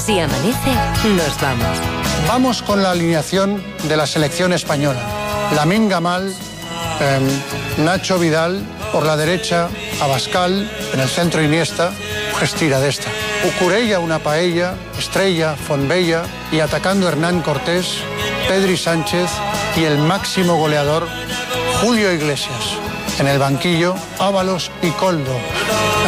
Si amanece, nos vamos. Vamos con la alineación de la selección española. Lamine Yamal, Nacho Vidal, por la derecha, Abascal, en el centro Iniesta, Gestira de esta. Cucurella, una paella, Estrella, Fonbella y atacando Hernán Cortés, Pedri Sánchez y el máximo goleador, Julio Iglesias. En el banquillo, Ábalos y Koldo.